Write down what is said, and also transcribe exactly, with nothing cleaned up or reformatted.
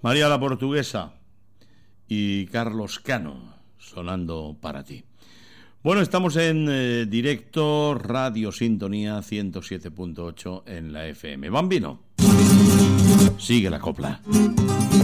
María la Portuguesa y Carlos Cano sonando para ti. Bueno, estamos en eh, directo, Radio Sintonía ciento siete punto ocho en la F M. Bambino, sigue la copla.